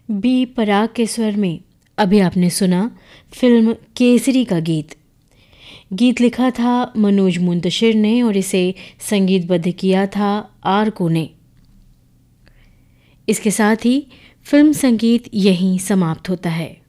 B पराग के स्वर में अभी आपने सुना फिल्म केसरी का गीत। गीत लिखा था मनोज मुंतशिर ने और इसे संगीतबद्ध किया था आर को ने। इसके साथ ही फिल्म संगीत यहीं समाप्त होता है।